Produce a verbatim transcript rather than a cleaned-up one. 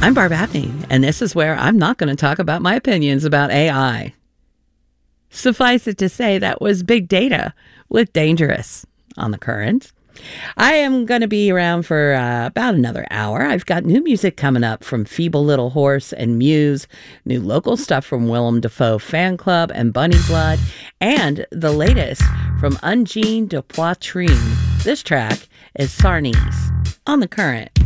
I'm Barb Abney, and this is where I'm not going to talk about my opinions about A I. Suffice it to say, that was Big Data with Dangerous on The Current. I am going to be around for uh, about another hour. I've got new music coming up from Feeble Little Horse and Muse, new local stuff from Willem Dafoe Fan Club and Bunny Blood, and the latest from Ungine de Poitrine. This track is Sarnes on The Current.